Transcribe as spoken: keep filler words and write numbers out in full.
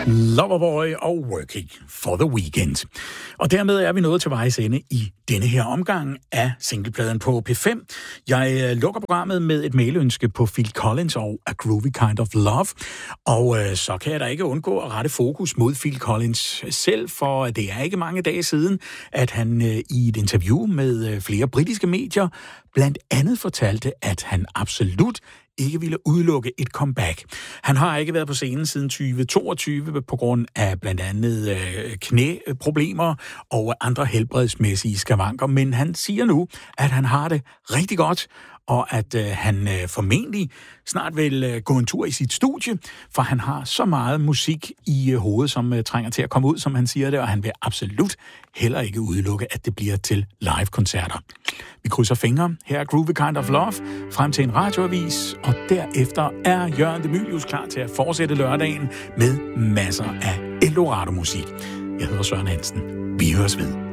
Loverboy og Working for the Weekend. Og dermed er vi nået til vejs ende i denne her omgang af singlepladen på P fem. Jeg lukker programmet med et mailønske på Phil Collins og A Groovy Kind of Love. Og øh, så kan jeg da ikke undgå at rette fokus mod Phil Collins selv, for det er ikke mange dage siden, at han øh, i et interview med øh, flere britiske medier blandt andet fortalte, at han absolut ikke ville udelukke et comeback. Han har ikke været på scenen siden tyve toogtyve på grund af blandt andet øh, knæproblemer og andre helbredsmæssige skavanker, men han siger nu, at han har det rigtig godt, og at øh, han øh, formentlig snart vil øh, gå en tur i sit studie, for han har så meget musik i øh, hovedet, som øh, trænger til at komme ud, som han siger det, og han vil absolut heller ikke udelukke, at det bliver til live-koncerter. Vi krydser fingre. Her er Groovy Kind of Love, frem til en radioavis, og derefter er Jørgen de Mylius klar til at fortsætte lørdagen med masser af Eldorado-musik. Jeg hedder Søren Hansen. Vi høres ved.